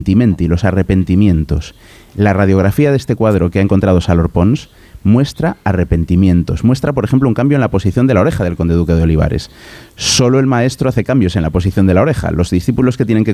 y los arrepentimientos. La radiografía de este cuadro que ha encontrado Salor Pons muestra arrepentimientos. Muestra, por ejemplo, un cambio en la posición de la oreja del conde duque de Olivares. Solo el maestro hace cambios en la posición de la oreja. Los discípulos que tienen que